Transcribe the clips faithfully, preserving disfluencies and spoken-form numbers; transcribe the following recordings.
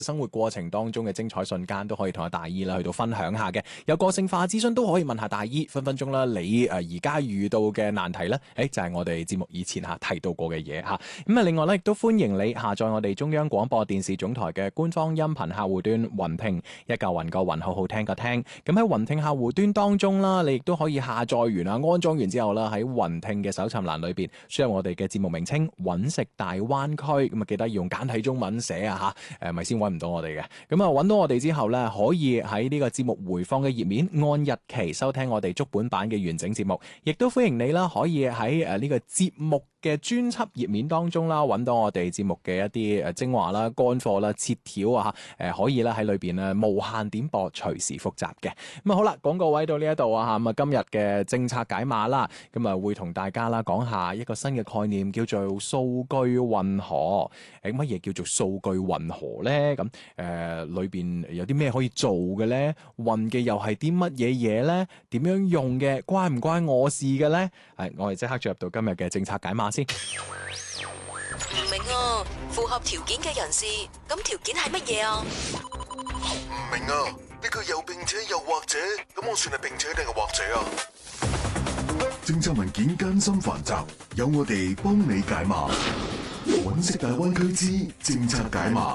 生活過程當中嘅精彩瞬間都可以同阿大姨啦去到分享下嘅，有個性化諮詢都可以問下大姨，分分鐘啦你誒而家遇到嘅難題咧，誒就係、是、我哋節目以前嚇提到過嘅嘢嚇。咁啊另外咧亦都歡迎你下載我哋中央廣播電視總台嘅官方音頻客戶端雲聽，一嚿雲個雲好好聽個聽。咁喺雲聽客戶端當中啦，你亦都可以下載完啊安裝完之後啦，喺雲聽嘅搜尋欄裏邊輸入我哋嘅節目名稱揾食大灣區，咁啊記得要用簡體中文寫啊嚇，誒咪先揾唔到我哋嘅。咁啊揾到我哋之後咧，可以喺呢個節目回放嘅頁面按日期收聽我哋足本版嘅完整節目，亦都歡迎你啦，可以喺誒呢個節目嘅專輯頁面當中啦，揾到我哋節目嘅一啲誒精華啦、乾貨啦、切條啊，誒可以啦喺裏邊咧無限點播，隨時複習嘅。咁啊好啦，廣告位到呢一度啊，咁啊今日嘅政策解碼啦，咁啊會同大家啦講下一個新嘅概念，叫做數據運河。誒乜嘢叫做數據運河咧？咁誒裏邊有啲咩可以做嘅咧？運嘅又係啲乜嘢嘢咧？點樣用嘅？關唔關我事嘅咧？係我哋即刻進入到今日嘅政策解碼先。 唔明啊，符合條件嘅人士，咁條件係乜嘢啊？ 唔明啊，呢個又並且又或者，咁我算係並且定係或者啊？政策文件艱深繁雜，有我哋幫你解碼。揾食大灣區之政策解碼。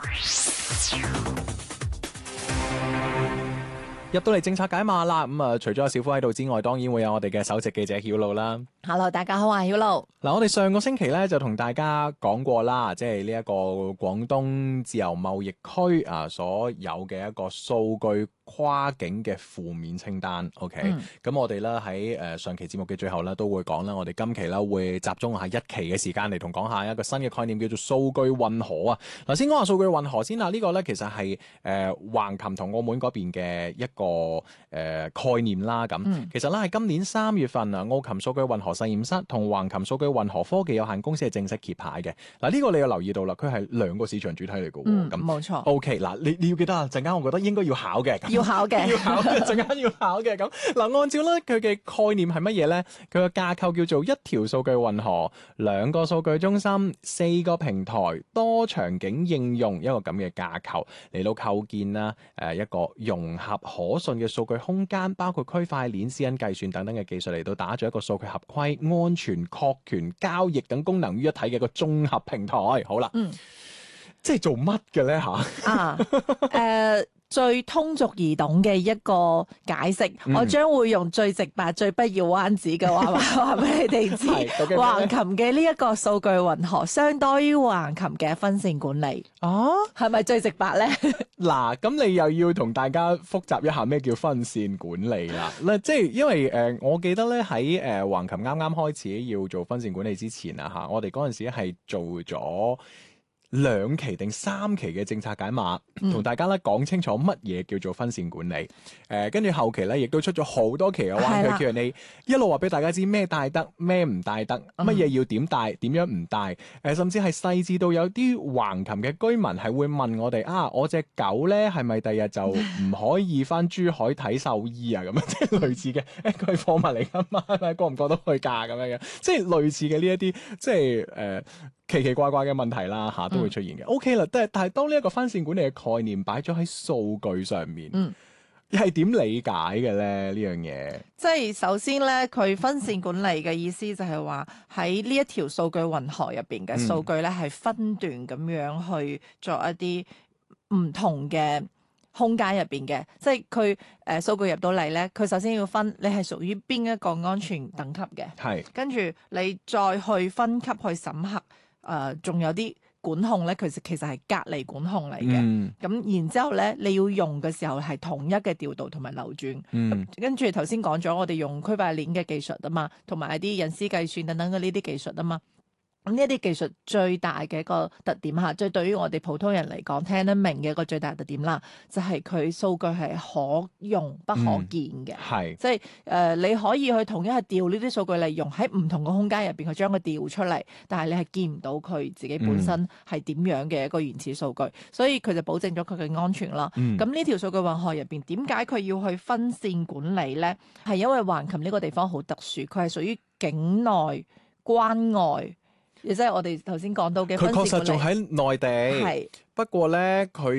入到嚟政策解碼啦，咁、嗯、啊，除咗小夫喺度之外，當然會有我哋嘅首席記者曉露啦。 Hello， 大家好啊，曉露。 嗱，我哋上個星期咧就同大家講過啦，即係呢一個廣東自由貿易區啊所有嘅一個數據跨境嘅負面清單。OK，咁、嗯、我哋咧喺誒上期節目嘅最後咧都會講啦，我哋今期咧會集中下一期嘅時間嚟同講下一個新嘅概念，叫做數據運河啊。嗱，先講下數據運河先啦，呢、這個咧其實係誒橫琴同澳門嗰邊嘅一個誒、呃、概念啦。咁、嗯、其實咧係今年三月份啊，澳琴數據運河實驗室同橫琴數據運河科技有限公司係正式揭牌嘅。嗱，呢個你有留意到啦，佢係兩個市場主體嚟嘅。 嗯， 咁冇錯。 O K， 嗱，你你要記得啊，陣間我覺得應該要考嘅。 要考嘅， 要考嘅，陣間要考嘅。咁嗱，按照咧佢嘅概念係乜嘢咧？佢嘅架構叫做一條數據運河，兩個數據中心，四個平台，多場景應用，一個咁嘅架構嚟到構建啦。誒，一個融合可信嘅數據空間，包括區塊鏈、私隱計算等等嘅技術嚟到打造一個數據合規、安全、確權、交易等功能於一體嘅一個綜合平台。好啦，嗯，即係做乜嘅咧吓？啊，誒、 呃。最通俗易懂嘅一個解釋，嗯、我將會用最直白、最不要彎子嘅話話俾你哋知。橫琴嘅呢一個數據運河，相當於橫琴嘅分線管理。哦，係咪最直白咧？ 嗱，咁你又要同大家複習一下咩叫分線管理啦？嗱，即係因為誒、呃，我記得咧喺誒橫琴啱啱開始要做分線管理之前啊，嚇，我哋嗰陣時係做咗兩期定三期嘅政策解碼，同、嗯、大家咧講清楚乜嘢叫做分線管理。誒、呃，跟住後期咧，亦都出咗好多期嘅灣區 Q and A，一路話俾大家知咩帶得，咩唔帶得，乜嘢要點帶，點樣唔帶。誒、呃，甚至係細緻到有啲橫琴嘅居民係會問我哋啊，我隻狗咧係咪第日就唔可以翻珠海睇獸醫啊？咁樣即係類似嘅，誒佢係貨物嚟噶嘛，係咪過唔過到去㗎？咁樣嘅，即係類似嘅呢一啲，即係誒。呃奇奇怪怪嘅問題啦，嚇都會出現嘅。嗯、OK 啦，但係但係當呢一個分線管理嘅概念擺咗喺數據上面，嗯，係點理解嘅咧？呢樣嘢， 即係首先咧，佢分線管理嘅意思就係話喺呢一條數據運河入邊嘅數據咧，係分段咁樣去做一啲唔同嘅空間入邊嘅，即係佢誒數據入到嚟咧，佢首先要分你係屬於邊一個安全等級嘅，係跟住你再去分級去審核。誒，仲、呃、有啲管控咧，其實其實係隔離管控嚟嘅。咁、嗯、然之後咧，你要用嘅時候係統一嘅調度同埋流轉。嗯、跟住頭先講咗，我哋用區塊鏈嘅技術啊嘛，同埋一啲隱私計算等等嘅呢啲技術啊嘛。咁呢一啲技術最大嘅一個特點嚇，即係對於我哋普通人嚟講聽得明嘅一個最大特點啦，就係佢數據係可用不可見嘅，係、嗯、即係誒、呃、你可以去統一去調呢啲數據嚟用喺唔同嘅空間入邊去將佢調出嚟，但係你係見唔到佢自己本身係點樣嘅一個原始數據，嗯、所以佢就保證咗佢嘅安全啦。咁呢、嗯、條數據運河入邊點解佢要去分線管理咧？係因為橫琴呢個地方好特殊，佢係屬於境內關外亦即係我哋頭先講到嘅佢確實婚事管理仲喺內地， 係。 不過咧佢